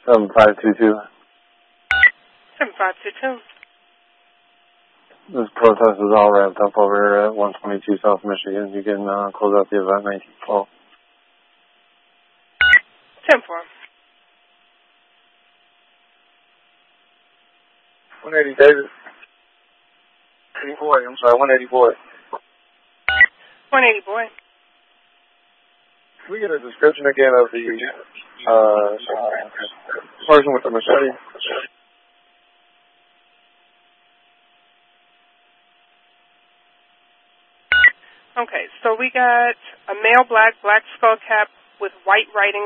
7522. 7522. This protest is all wrapped up over here at 122 South Michigan. You can close out the event 1912. 10-4. 180 David. 84, I'm sorry, 180 boy. 180 boy. Can we get a description again of the person with the machete? Okay, so we got a male black skull cap with white writing